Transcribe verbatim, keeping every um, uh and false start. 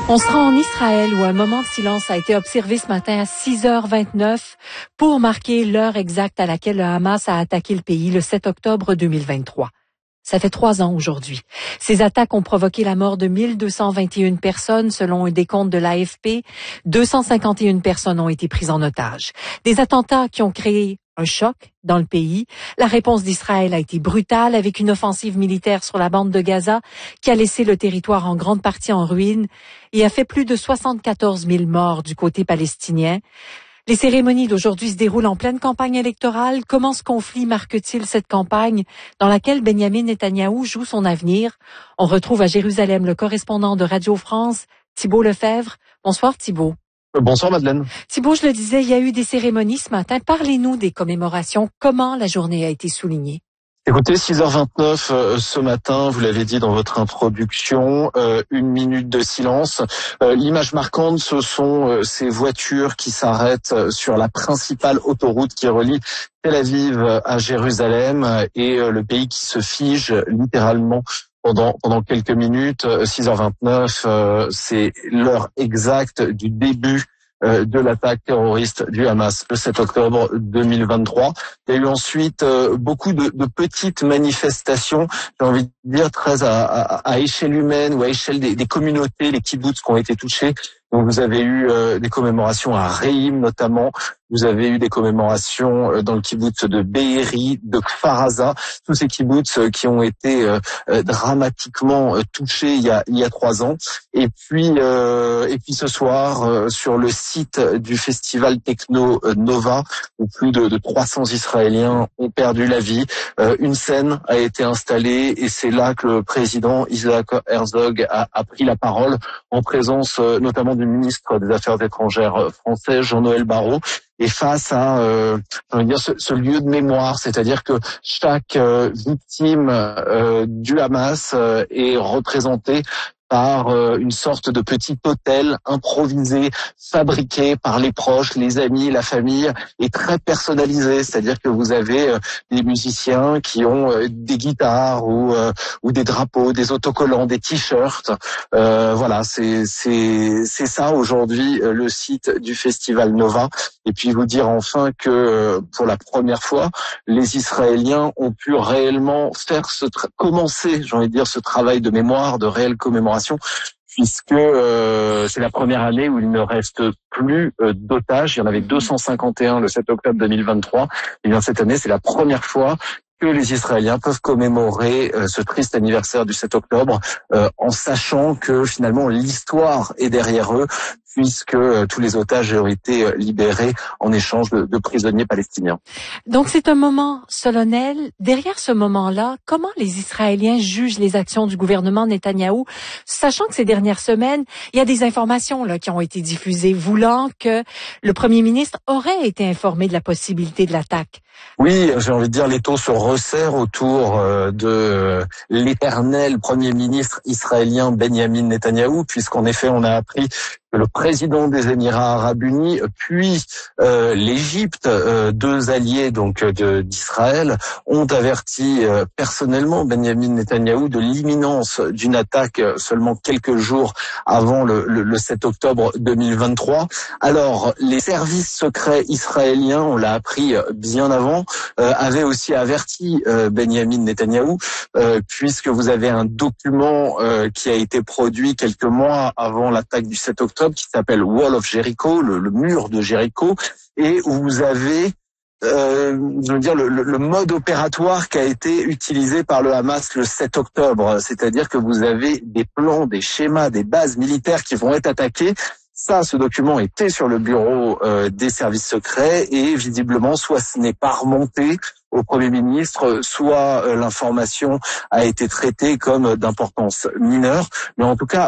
On se rend en Israël où un moment de silence a été observé ce matin à six heures vingt-neuf pour marquer l'heure exacte à laquelle le Hamas a attaqué le pays le sept octobre deux mille vingt-trois. Ça fait trois ans aujourd'hui. Ces attaques ont provoqué la mort de mille deux cent vingt et une personnes selon un décompte de l'A F P. deux cent cinquante et une personnes ont été prises en otage. Des attentats qui ont créé un choc dans le pays. La réponse d'Israël a été brutale avec une offensive militaire sur la bande de Gaza qui a laissé le territoire en grande partie en ruine et a fait plus de soixante-quatorze mille morts du côté palestinien. Les cérémonies d'aujourd'hui se déroulent en pleine campagne électorale. Comment ce conflit marque-t-il cette campagne dans laquelle Benyamin Netanyahou joue son avenir? On retrouve à Jérusalem le correspondant de Radio France, Thibault Lefebvre. Bonsoir Thibault. Bonsoir Madeleine. Thibault, je le disais, il y a eu des cérémonies ce matin. Parlez-nous des commémorations. Comment la journée a été soulignée? Écoutez, six heures vingt-neuf euh, ce matin, vous l'avez dit dans votre introduction, euh, une minute de silence. Euh, l'image marquante, ce sont euh, ces voitures qui s'arrêtent sur la principale autoroute qui relie Tel Aviv à Jérusalem et euh, le pays qui se fige littéralement pendant pendant quelques minutes. six heures vingt-neuf, euh, c'est l'heure exacte du début de l'attaque terroriste du Hamas le sept octobre deux mille vingt-trois. Il y a eu ensuite euh, beaucoup de, de petites manifestations, j'ai envie de dire très à, à, à échelle humaine ou à échelle des, des communautés, les kibboutz qui ont été touchés. Donc vous avez eu euh, des commémorations à Reim notamment, vous avez eu des commémorations euh, dans le kibboutz de Be'eri, de Kfar Aza, tous ces kibboutz euh, qui ont été euh, euh, dramatiquement euh, touchés il y a il y a trois ans. Et puis euh, et puis ce soir euh, sur le site du festival Techno Nova où plus de, de trois cents Israéliens ont perdu la vie, euh, une scène a été installée et c'est là que le président Isaac Herzog a, a pris la parole en présence euh, notamment du ministre des Affaires étrangères français, Jean-Noël Barrot, et face à euh, je veux dire, ce, ce lieu de mémoire, c'est-à-dire que chaque euh, victime euh, du Hamas euh, est représentée par euh, une sorte de petit hôtel improvisé, fabriqué par les proches, les amis, la famille, et très personnalisé. C'est-à-dire que vous avez euh, des musiciens qui ont euh, des guitares ou euh, ou des drapeaux, des autocollants, des t-shirts. Euh, voilà, c'est c'est c'est ça aujourd'hui euh, le site du festival Nova. Et puis vous dire enfin que euh, pour la première fois, les Israéliens ont pu réellement faire ce tra- commencer, j'ai envie de dire, ce travail de mémoire, de réelle commémoration, puisque euh, c'est la première année où il ne reste plus euh, d'otages. Il y en avait deux cent cinquante et un le sept octobre deux mille vingt-trois. Et bien cette année, c'est la première fois que les Israéliens peuvent commémorer euh, ce triste anniversaire du sept octobre euh, en sachant que finalement l'histoire est derrière eux, puisque euh, tous les otages ont été euh, libérés en échange de, de prisonniers palestiniens. Donc c'est un moment solennel. Derrière ce moment-là, comment les Israéliens jugent les actions du gouvernement Netanyahou, sachant que ces dernières semaines, il y a des informations là qui ont été diffusées voulant que le premier ministre aurait été informé de la possibilité de l'attaque? Oui, j'ai envie de dire, les taux se resserrent autour de l'éternel premier ministre israélien Benyamin Netanyahou, puisqu'en effet, on a appris que le président des Émirats Arabes Unis, puis euh, l'Égypte, euh, deux alliés donc de, d'Israël, ont averti euh, personnellement Benyamin Netanyahou de l'imminence d'une attaque seulement quelques jours avant le, le, le sept octobre deux mille vingt-trois. Alors, les services secrets israéliens, on l'a appris bien avant, euh, avaient aussi averti euh, Benyamin Netanyahou, euh, puisque vous avez un document euh, qui a été produit quelques mois avant l'attaque du sept octobre, qui s'appelle Wall of Jericho, le, le mur de Jéricho, et où vous avez euh, je veux dire le, le, le mode opératoire qui a été utilisé par le Hamas le sept octobre, c'est-à-dire que vous avez des plans, des schémas, des bases militaires qui vont être attaquées. Ça, ce document était sur le bureau euh, des services secrets et visiblement, soit ce n'est pas remonté au Premier ministre, soit euh, l'information a été traitée comme d'importance mineure. Mais en tout cas,